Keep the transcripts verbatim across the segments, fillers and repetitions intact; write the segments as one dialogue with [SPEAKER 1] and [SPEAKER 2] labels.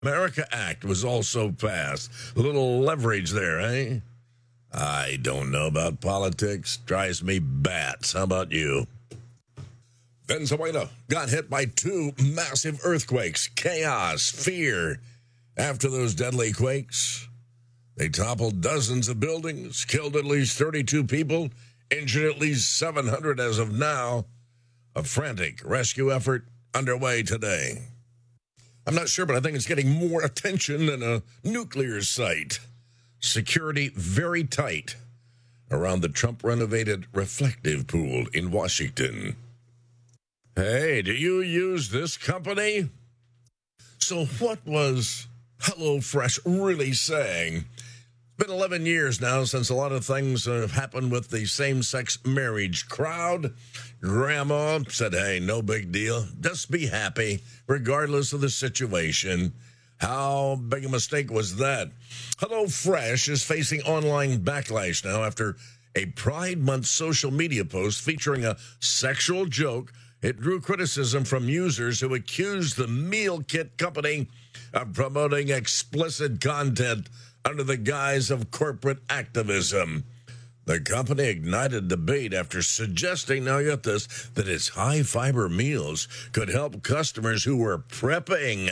[SPEAKER 1] America Act was also passed. A little leverage there, eh? I don't know about politics. Drives me bats. How about you? Venezuela got hit by two massive earthquakes. Chaos, fear. After those deadly quakes, they toppled dozens of buildings, killed at least thirty-two people, injured at least seven hundred as of now. A frantic rescue effort underway today. I'm not sure, but I think it's getting more attention than a nuclear site. Security very tight around the Trump-renovated reflective pool in Washington. Hey, do you use this company? So what was HelloFresh really saying? It's been eleven years now since a lot of things have happened with the same-sex marriage crowd. Grandma said, hey, no big deal. Just be happy, regardless of the situation. How big a mistake was that? HelloFresh is facing online backlash now after a Pride Month social media post featuring a sexual joke. It drew criticism from users who accused the meal kit company of promoting explicit content under the guise of corporate activism. The company ignited debate after suggesting, now get this, that its high-fiber meals could help customers who were prepping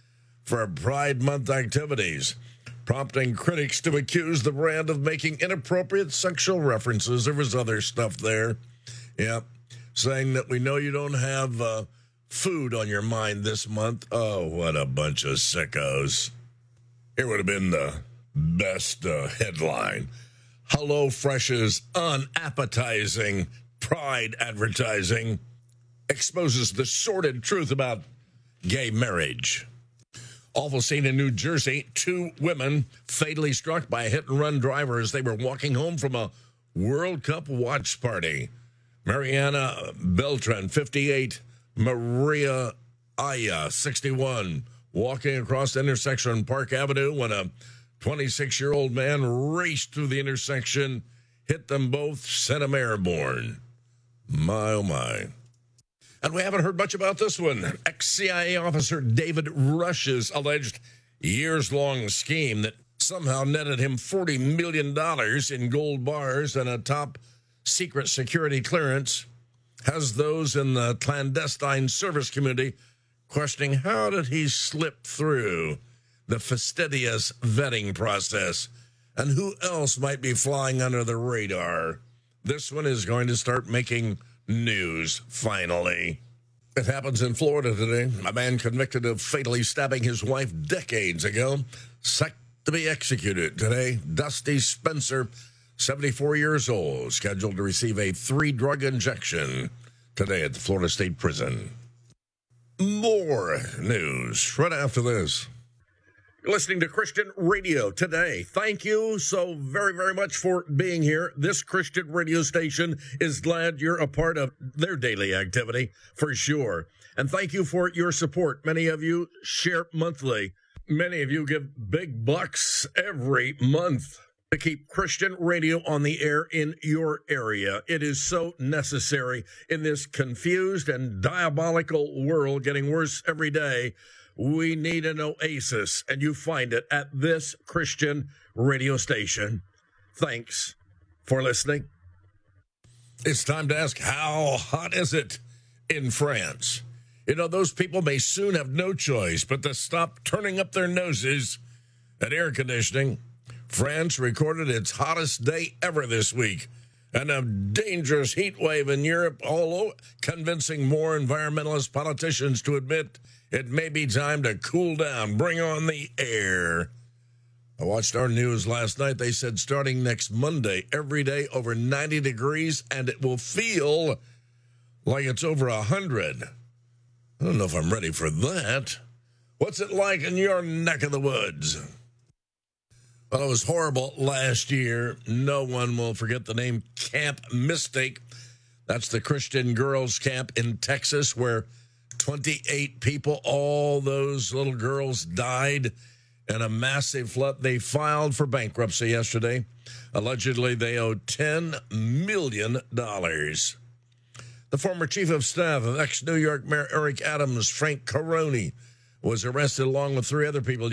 [SPEAKER 1] for Pride Month activities, prompting critics to accuse the brand of making inappropriate sexual references. There was other stuff there. Yep. Saying that we know you don't have uh, food on your mind this month. Oh, what a bunch of sickos. Here would have been the best uh, headline. HelloFresh's unappetizing Pride advertising exposes the sordid truth about gay marriage. Awful scene in New Jersey. Two women fatally struck by a hit-and-run driver as they were walking home from a World Cup watch party. Mariana Beltran, fifty-eight, Maria Aya, sixty-one, walking across the intersection on Park Avenue when a twenty-six-year-old man raced through the intersection, hit them both, sent them airborne. My, oh, my. And we haven't heard much about this one. Ex-C I A officer David Rush's alleged years-long scheme that somehow netted him forty million dollars in gold bars and a top secret security clearance has those in the clandestine service community questioning how did he slip through the fastidious vetting process and who else might be flying under the radar. This one is going to start making news, finally. It happens in Florida today. A man convicted of fatally stabbing his wife decades ago, set to be executed today. Dusty Spencer, seventy-four years old, scheduled to receive a three-drug injection today at the Florida State Prison. More news right after this. You're listening to Christian Radio today. Thank you so very, very much for being here. This Christian radio station is glad you're a part of their daily activity, for sure. And thank you for your support. Many of you share monthly. Many of you give big bucks every month to keep Christian radio on the air in your area. It is so necessary in this confused and diabolical world getting worse every day. We need an oasis, and you find it at this Christian radio station. Thanks for listening. It's time to ask, how hot is it in France? You know, those people may soon have no choice but to stop turning up their noses at air conditioning. France recorded its hottest day ever this week, and a dangerous heat wave in Europe, all over, convincing more environmentalist politicians to admit it may be time to cool down. Bring on the air. I watched our news last night. They said starting next Monday, every day over ninety degrees, and it will feel like it's over one hundred. I don't know if I'm ready for that. What's it like in your neck of the woods? Well, it was horrible last year. No one will forget the name Camp Mystic. That's the Christian girls' camp in Texas where twenty-eight people, all those little girls, died in a massive flood. They filed for bankruptcy yesterday. Allegedly, they owed ten million dollars. The former chief of staff of ex-New York Mayor Eric Adams, Frank Caroni, was arrested along with three other people